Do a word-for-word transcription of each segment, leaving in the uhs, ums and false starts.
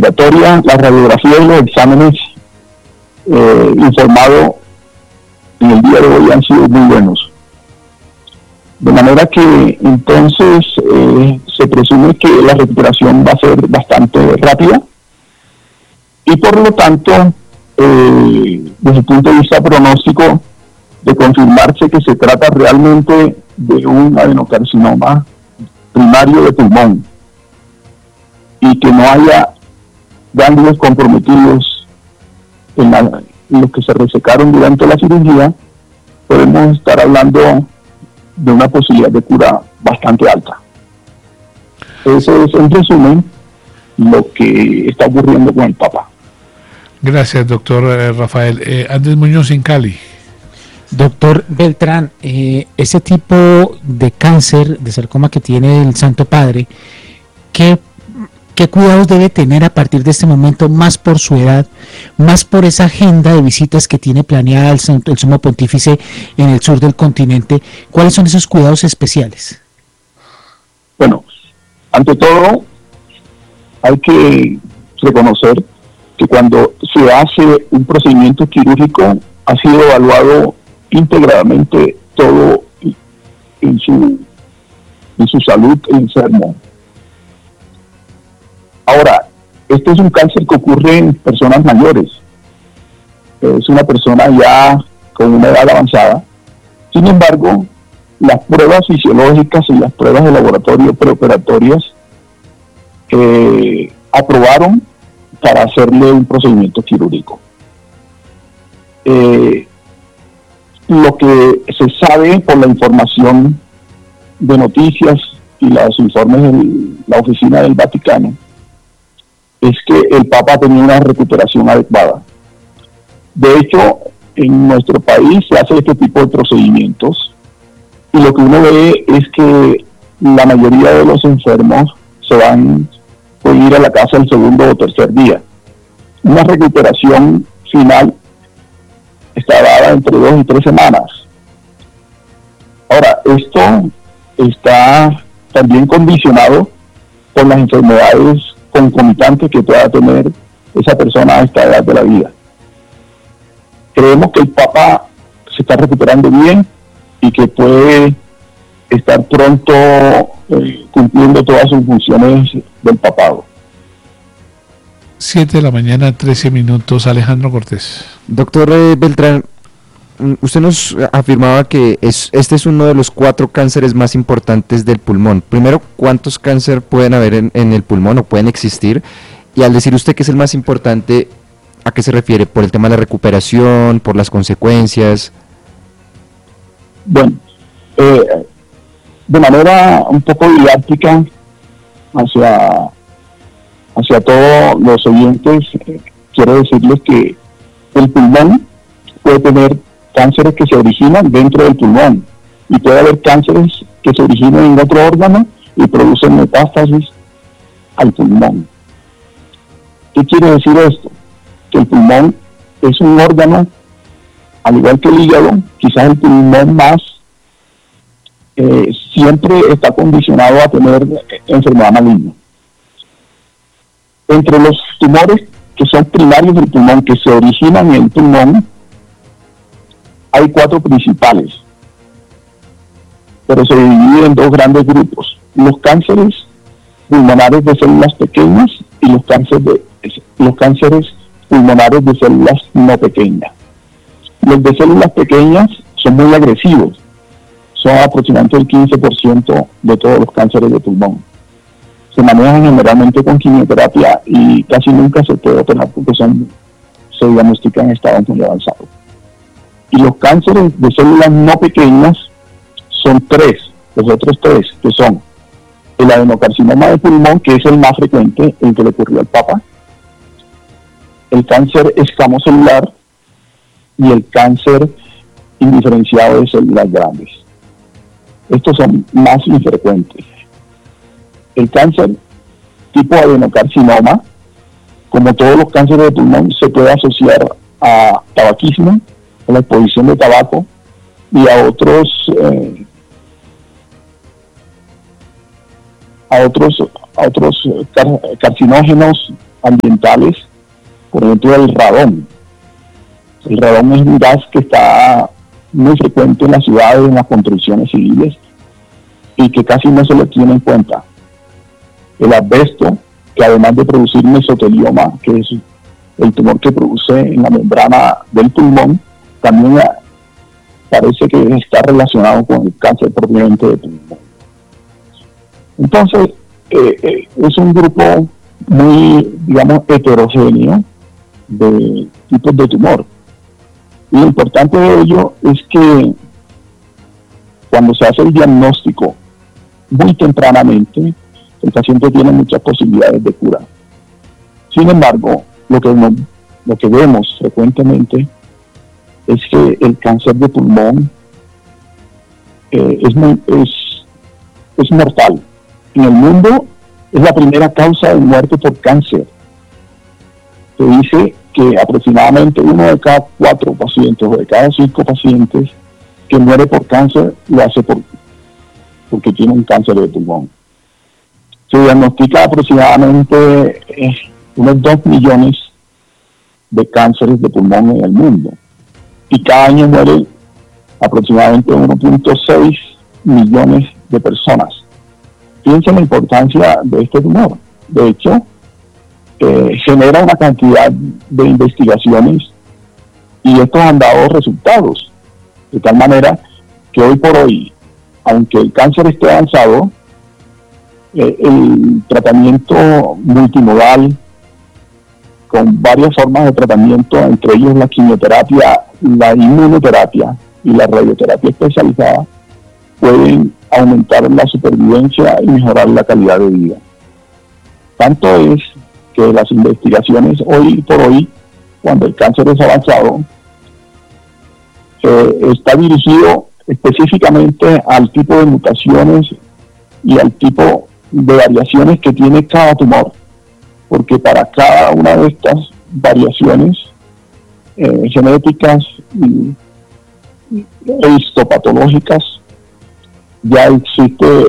respiratoria, la radiografía y los exámenes eh, informados en el día de hoy han sido muy buenos. De manera que entonces eh, se presume que la recuperación va a ser bastante rápida y por lo tanto, eh, desde el punto de vista pronóstico, de confirmarse que se trata realmente de un adenocarcinoma primario de pulmón y que no haya ganglios comprometidos en, la, en los que se resecaron durante la cirugía, podemos estar hablando de una posibilidad de cura bastante alta. Eso es, en resumen, lo que está ocurriendo con el Papa. Gracias, doctor Rafael. Eh, Andrés Muñoz, en Cali. Doctor Beltrán, eh, ese tipo de cáncer, de sarcoma que tiene el Santo Padre, ¿qué, ¿qué cuidados debe tener a partir de este momento, más por su edad, más por esa agenda de visitas que tiene planeada el, el Sumo Pontífice en el sur del continente? ¿Cuáles son esos cuidados especiales? Bueno, ante todo, hay que reconocer que cuando se hace un procedimiento quirúrgico, ha sido evaluado íntegramente todo en su, en su salud enfermo. Ahora, este es un cáncer que ocurre en personas mayores. Es una persona ya con una edad avanzada. Sin embargo, las pruebas fisiológicas y las pruebas de laboratorio preoperatorias eh, aprobaron para hacerle un procedimiento quirúrgico. Eh, lo que se sabe por la información de noticias y los informes de la Oficina del Vaticano es que el Papa tenía una recuperación adecuada. De hecho, en nuestro país se hace este tipo de procedimientos y lo que uno ve es que la mayoría de los enfermos se van a ir a la casa el segundo o tercer día. Una recuperación final está dada entre dos y tres semanas. Ahora, esto está también condicionado por las enfermedades concomitantes que pueda tener esa persona a esta edad de la vida. Creemos que el Papa se está recuperando bien y que puede estar pronto eh, cumpliendo todas sus funciones del papado. siete de la mañana, trece minutos. Alejandro Cortés. Doctor eh, Beltrán, usted nos afirmaba que es, este es uno de los cuatro cánceres más importantes del pulmón. Primero, ¿cuántos cánceres pueden haber en, en el pulmón o pueden existir? Y al decir usted que es el más importante, ¿a qué se refiere? ¿Por el tema de la recuperación, por las consecuencias? Bueno, eh, de manera un poco didáctica hacia, hacia todos los oyentes, eh, quiero decirles que el pulmón puede tener cánceres que se originan dentro del pulmón y puede haber cánceres que se originan en otro órgano y producen metástasis al pulmón. ¿Qué quiere decir esto? Que el pulmón es un órgano, al igual que el hígado, quizás el pulmón más, eh, siempre está condicionado a tener enfermedad maligna. Entre los tumores que son primarios del pulmón, que se originan en el pulmón, hay cuatro principales, pero se dividen en dos grandes grupos: los cánceres pulmonares de células pequeñas y los cánceres, de, los cánceres pulmonares de células no pequeñas. Los de células pequeñas son muy agresivos, son aproximadamente el quince por ciento de todos los cánceres de pulmón. Se manejan generalmente con quimioterapia y casi nunca se puede operar porque son, se diagnostican en estado muy avanzado. Y los cánceres de células no pequeñas son tres, los otros tres, que son el adenocarcinoma de pulmón, que es el más frecuente, el que le ocurrió al Papa, el cáncer escamocelular y el cáncer indiferenciado de células grandes. Estos son más infrecuentes. El cáncer tipo adenocarcinoma, como todos los cánceres de pulmón, se puede asociar a tabaquismo, a la exposición de tabaco y a otros eh, a otros a otros car- carcinógenos ambientales, por ejemplo el radón. El radón es un gas que está muy frecuente en las ciudades, en las construcciones civiles, y que casi no se le tiene en cuenta. El asbesto, que además de producir mesotelioma, que es el tumor que produce en la membrana del pulmón, también parece que está relacionado con el cáncer propiamente de pulmón. Entonces, eh, eh, es un grupo muy, digamos, heterogéneo de tipos de tumor. Y lo importante de ello es que cuando se hace el diagnóstico muy tempranamente, el paciente tiene muchas posibilidades de cura. Sin embargo, lo que, no, lo que vemos frecuentemente es que el cáncer de pulmón eh, es, muy, es, es mortal. En el mundo es la primera causa de muerte por cáncer. Se dice que aproximadamente uno de cada cuatro pacientes o de cada cinco pacientes que muere por cáncer lo hace por, porque tiene un cáncer de pulmón. Se diagnostica aproximadamente eh, unos dos millones de cánceres de pulmón en el mundo y cada año muere aproximadamente uno punto seis millones de personas. Fíjense la importancia de este tumor. De hecho, eh, genera una cantidad de investigaciones y estos han dado resultados, de tal manera que hoy por hoy, aunque el cáncer esté avanzado, eh, el tratamiento multimodal con varias formas de tratamiento, entre ellos la quimioterapia, la inmunoterapia y la radioterapia especializada, pueden aumentar la supervivencia y mejorar la calidad de vida. Tanto es que las investigaciones hoy por hoy, cuando el cáncer es avanzado, eh, está dirigido específicamente al tipo de mutaciones y al tipo de variaciones que tiene cada tumor, porque para cada una de estas variaciones eh, genéticas y, e histopatológicas ya existe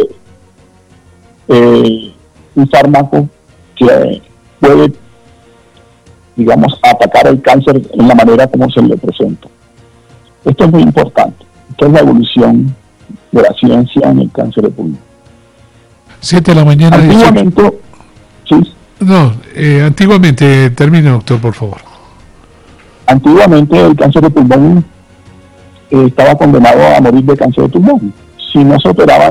eh, un fármaco que puede, digamos, atacar el cáncer en la manera como se le presenta. Esto es muy importante. Esta es la evolución de la ciencia en el cáncer de pulmón. siete de la mañana. Antiguamente, ¿sí? No, eh, antiguamente, termine, doctor, por favor. Antiguamente el cáncer de pulmón eh, estaba condenado a morir de cáncer de pulmón. Si no se operaba